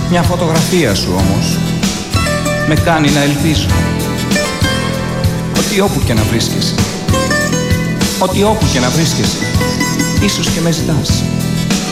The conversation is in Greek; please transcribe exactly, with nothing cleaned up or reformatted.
Μια φωτογραφία σου όμως με κάνει να ελπίζω ότι όπου και να βρίσκεσαι, ότι όπου και να βρίσκεσαι, ίσως και με ζητάς.